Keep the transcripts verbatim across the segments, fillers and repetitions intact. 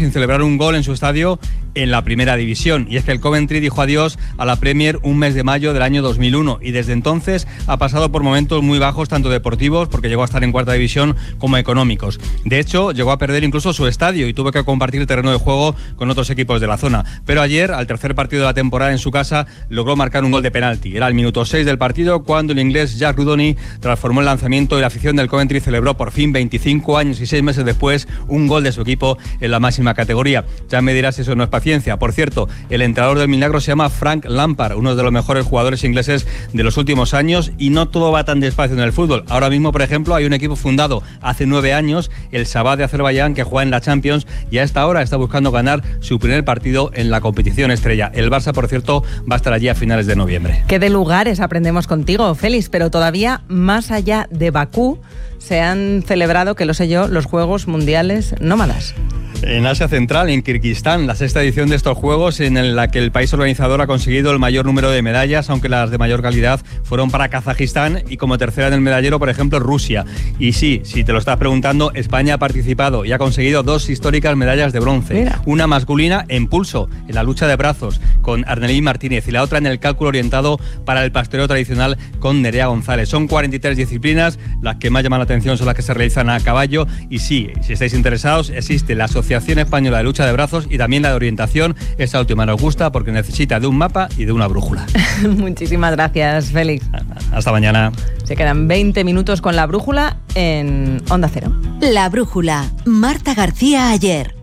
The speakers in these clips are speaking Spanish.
sin celebrar un gol en su estadio en la primera división. Y es que el Coventry dijo adiós a la Premier un mes de mayo del año dos mil uno y desde entonces ha pasado por momentos muy bajos, tanto deportivos, porque llegó a estar en cuarta división, como económicos. De hecho, llegó a perder incluso su estadio y tuvo que compartir el terreno de juego con otros equipos de la zona. Pero ayer, al tercer partido de la temporada en su casa, logró marcar un gol de penalti. Era el minuto seis del partido cuando el inglés Jack Rudoni transformó el lanzamiento y la afición del Coventry celebró por fin, veinticinco años y seis meses después, un gol de su equipo en la máxima categoría. Ya me dirás si eso no es paciencia. Por cierto, el entrenador del milagro se llama Frank Lampard, uno de los mejores jugadores ingleses de los últimos años, y no todo va tan despacio en el fútbol. Ahora mismo, por ejemplo, hay un equipo fundado hace nueve años, el Sabah de Azerbaiyán, que juega en la Champions y a esta hora está buscando ganar su primer partido en la competición estrella. El Barça, por cierto, va a estar allí a finales de noviembre. ¿Qué de lugares aprendemos contigo, Félix? Pero todavía más allá de Bakú se han celebrado, que lo sé yo, los Juegos Mundiales Nómadas. En Asia Central, en Kirguistán, la sexta edición de estos Juegos, en la que el país organizador ha conseguido el mayor número de medallas, aunque las de mayor calidad fueron para Kazajistán y como tercera en el medallero, por ejemplo, Rusia. Y sí, si te lo estás preguntando, España ha participado y ha conseguido dos históricas medallas de bronce. Mira. Una masculina en pulso, en la lucha de brazos, con Arnelín Martínez, y la otra en el cálculo orientado para el pastoreo tradicional con Nerea González. Son cuarenta y tres disciplinas, las que más llaman la atención son las que se realizan a caballo. Y sí, si estáis interesados, existe la Asociación Española de Lucha de Brazos y también la de orientación. Esa última nos gusta porque necesita de un mapa y de una brújula. Muchísimas gracias, Félix. Hasta mañana. Se quedan veinte minutos con la brújula en Onda Cero. La brújula. Marta García Ayer.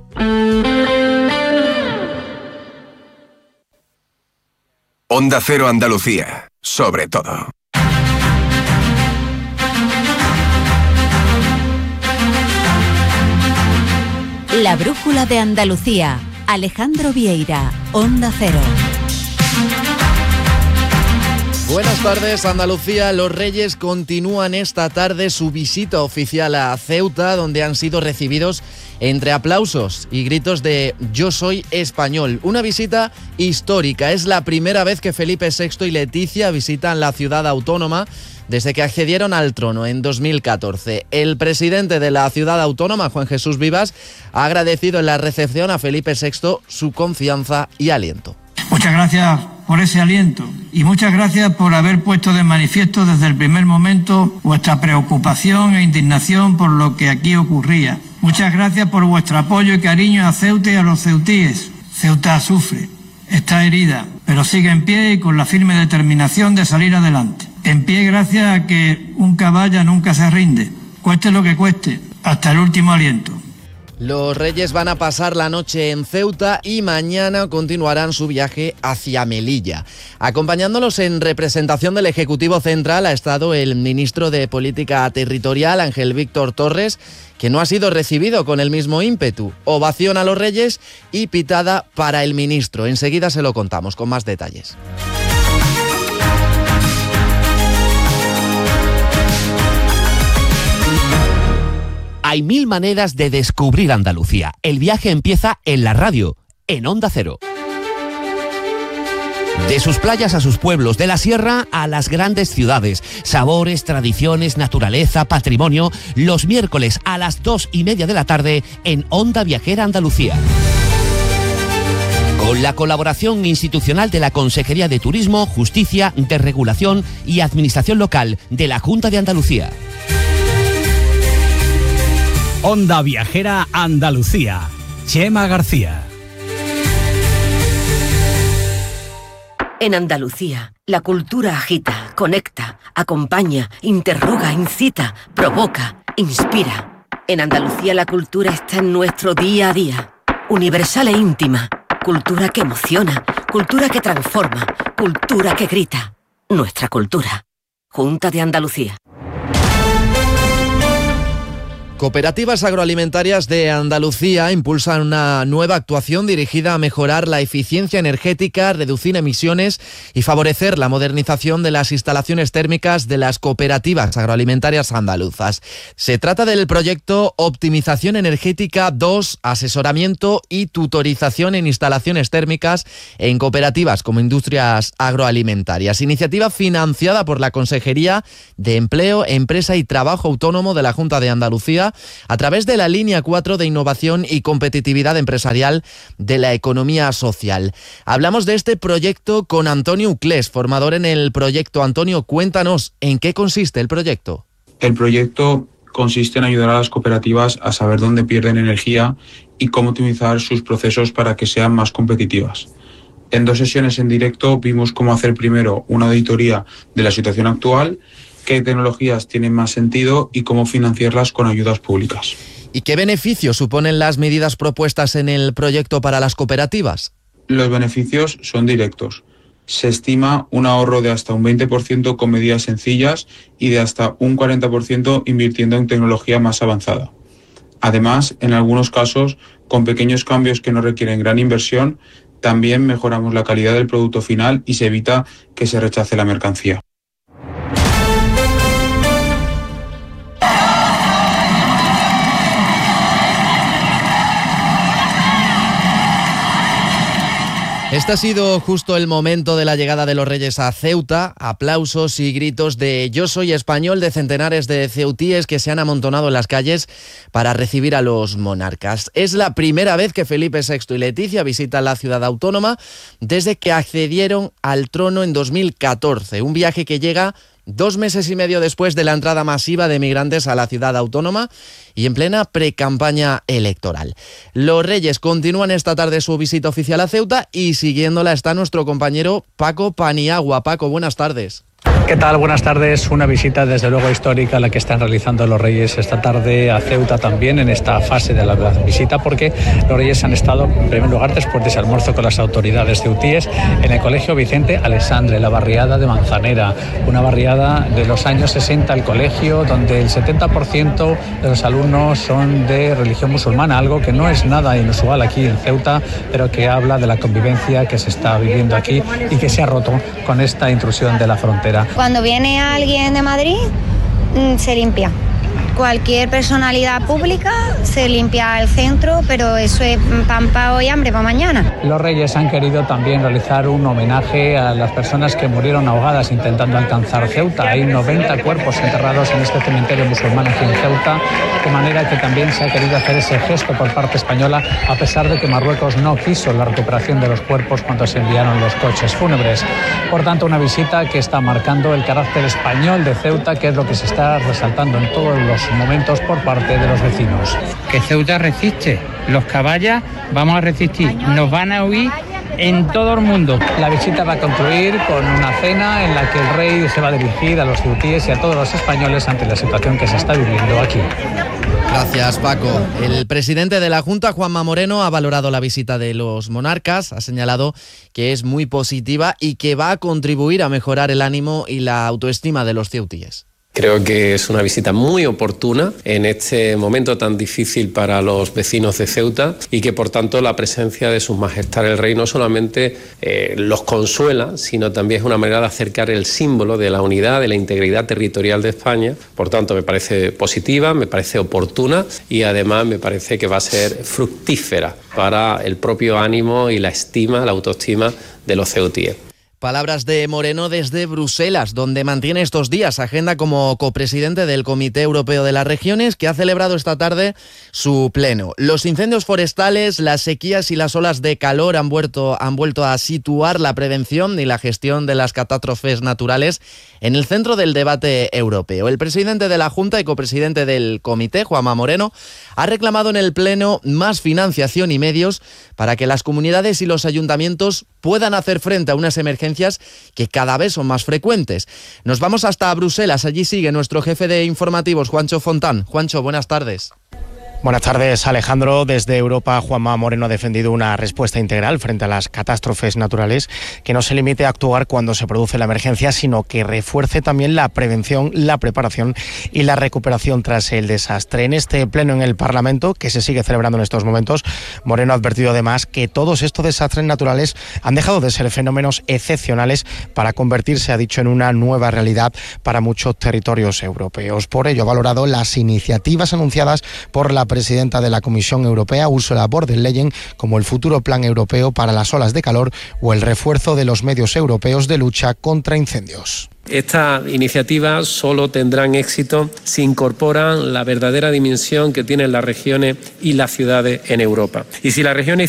Onda Cero Andalucía. Sobre todo. La brújula de Andalucía. Alejandro Vieira, Onda Cero. Buenas tardes, Andalucía. Los Reyes continúan esta tarde su visita oficial a Ceuta, donde han sido recibidos entre aplausos y gritos de "Yo soy español". Una visita histórica. Es la primera vez que Felipe sexto y Leticia visitan la ciudad autónoma desde que accedieron al trono en dos mil catorce. El presidente de la ciudad autónoma, Juan Jesús Vivas, ha agradecido en la recepción a Felipe sexto su confianza y aliento. Muchas gracias por ese aliento y muchas gracias por haber puesto de manifiesto desde el primer momento vuestra preocupación e indignación por lo que aquí ocurría. Muchas gracias por vuestro apoyo y cariño a Ceuta y a los ceutíes. Ceuta sufre, está herida, pero sigue en pie y con la firme determinación de salir adelante. En pie gracias a que un caballo nunca se rinde, cueste lo que cueste, hasta el último aliento. Los Reyes van a pasar la noche en Ceuta y mañana continuarán su viaje hacia Melilla. Acompañándolos en representación del Ejecutivo Central ha estado el ministro de Política Territorial, Ángel Víctor Torres, que no ha sido recibido con el mismo ímpetu. Ovación a los Reyes y pitada para el ministro. Enseguida se lo contamos con más detalles. Hay mil maneras de descubrir Andalucía. El viaje empieza en la radio, en Onda Cero. De sus playas a sus pueblos, de la sierra a las grandes ciudades. Sabores, tradiciones, naturaleza, patrimonio. Los miércoles a las dos y media de la tarde en Onda Viajera Andalucía. Con la colaboración institucional de la Consejería de Turismo, Justicia, Desregulación y Administración Local de la Junta de Andalucía. Onda Viajera Andalucía. Chema García. En Andalucía, la cultura agita, conecta, acompaña, interroga, incita, provoca, inspira. En Andalucía la cultura está en nuestro día a día. Universal e íntima. Cultura que emociona, cultura que transforma, cultura que grita. Nuestra cultura. Junta de Andalucía. Cooperativas agroalimentarias de Andalucía impulsan una nueva actuación dirigida a mejorar la eficiencia energética, reducir emisiones y favorecer la modernización de las instalaciones térmicas de las cooperativas agroalimentarias andaluzas. Se trata del proyecto Optimización Energética dos, asesoramiento y tutorización en instalaciones térmicas en cooperativas como industrias agroalimentarias. Iniciativa financiada por la Consejería de Empleo, Empresa y Trabajo Autónomo de la Junta de Andalucía Ceuta a través de la línea cuatro de innovación y competitividad empresarial de la economía social. Hablamos de este proyecto con Antonio Uclés, formador en el proyecto. Antonio, cuéntanos, ¿en qué consiste el proyecto? El proyecto consiste en ayudar a las cooperativas a saber dónde pierden energía y cómo optimizar sus procesos para que sean más competitivas. En dos sesiones en directo vimos cómo hacer primero una auditoría de la situación actual, qué tecnologías tienen más sentido y cómo financiarlas con ayudas públicas. ¿Y qué beneficios suponen las medidas propuestas en el proyecto para las cooperativas? Los beneficios son directos. Se estima un ahorro de hasta un veinte por ciento con medidas sencillas y de hasta un cuarenta por ciento invirtiendo en tecnología más avanzada. Además, en algunos casos, con pequeños cambios que no requieren gran inversión, también mejoramos la calidad del producto final y se evita que se rechace la mercancía. Este ha sido justo el momento de la llegada de los Reyes a Ceuta. Aplausos y gritos de "Yo soy español" de centenares de ceutíes que se han amontonado en las calles para recibir a los monarcas. Es la primera vez que Felipe sexto y Leticia visitan la ciudad autónoma desde que accedieron al trono en dos mil catorce. Un viaje que llega dos meses y medio después de la entrada masiva de migrantes a la ciudad autónoma y en plena precampaña electoral. Los Reyes continúan esta tarde su visita oficial a Ceuta y siguiéndola está nuestro compañero Paco Paniagua. Paco, buenas tardes. ¿Qué tal? Buenas tardes. Una visita desde luego histórica la que están realizando los Reyes esta tarde a Ceuta también en esta fase de la visita, porque los Reyes han estado en primer lugar después de ese almuerzo con las autoridades ceutíes en el Colegio Vicente Alessandre, la barriada de Manzanera, una barriada de los años sesenta, el colegio donde el setenta por ciento de los alumnos son de religión musulmana, algo que no es nada inusual aquí en Ceuta, pero que habla de la convivencia que se está viviendo aquí y que se ha roto con esta intrusión de la frontera. Cuando viene alguien de Madrid, se limpia. Cualquier personalidad pública se limpia el centro, pero eso es pan para hoy, hambre para mañana. Los Reyes han querido también realizar un homenaje a las personas que murieron ahogadas intentando alcanzar Ceuta. Hay noventa cuerpos enterrados en este cementerio musulmán aquí en Ceuta, de manera que también se ha querido hacer ese gesto por parte española, a pesar de que Marruecos no quiso la recuperación de los cuerpos cuando se enviaron los coches fúnebres. Por tanto, una visita que está marcando el carácter español de Ceuta, que es lo que se está resaltando en todos los momentos por parte de los vecinos. Que Ceuta resiste, los caballas vamos a resistir, nos van a huir en todo el mundo. La visita va a concluir con una cena en la que el rey se va a dirigir a los ceutíes y a todos los españoles ante la situación que se está viviendo aquí. Gracias, Paco. El presidente de la Junta, Juanma Moreno, ha valorado la visita de los monarcas, ha señalado que es muy positiva y que va a contribuir a mejorar el ánimo y la autoestima de los ceutíes. Creo que es una visita muy oportuna en este momento tan difícil para los vecinos de Ceuta y que por tanto la presencia de Sus Majestad el Rey no solamente eh, los consuela, sino también es una manera de acercar el símbolo de la unidad, de la integridad territorial de España. Por tanto, me parece positiva, me parece oportuna y además me parece que va a ser fructífera para el propio ánimo y la estima, la autoestima de los ceutíes. Palabras de Moreno desde Bruselas, donde mantiene estos días agenda como copresidente del Comité Europeo de las Regiones, que ha celebrado esta tarde su pleno. Los incendios forestales, las sequías y las olas de calor han vuelto, han vuelto a situar la prevención y la gestión de las catástrofes naturales en el centro del debate europeo. El presidente de la Junta y copresidente del Comité, Juanma Moreno, ha reclamado en el pleno más financiación y medios para que las comunidades y los ayuntamientos puedan hacer frente a unas emergencias que cada vez son más frecuentes. Nos vamos hasta Bruselas, allí sigue nuestro jefe de informativos, Juancho Fontán. Juancho, buenas tardes. Buenas tardes, Alejandro. Desde Europa, Juanma Moreno ha defendido una respuesta integral frente a las catástrofes naturales que no se limite a actuar cuando se produce la emergencia, sino que refuerce también la prevención, la preparación y la recuperación tras el desastre. En este pleno en el Parlamento, que se sigue celebrando en estos momentos, Moreno ha advertido además que todos estos desastres naturales han dejado de ser fenómenos excepcionales para convertirse, ha dicho, en una nueva realidad para muchos territorios europeos. Por ello, ha valorado las iniciativas anunciadas por la presidenta de la Comisión Europea, Ursula von der Leyen, como el futuro Plan Europeo para las olas de calor o el refuerzo de los medios europeos de lucha contra incendios. Estas iniciativas solo tendrán éxito si incorporan la verdadera dimensión que tienen las regiones y las ciudades en Europa. Y si las regiones